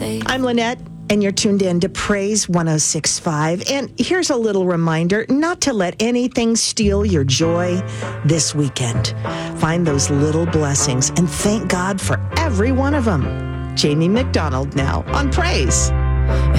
I'm Lynette, and you're tuned in to Praise 106.5. And here's a little reminder not to let anything steal your joy this weekend. Find those little blessings and thank God for every one of them. Jamie McDonald now on Praise.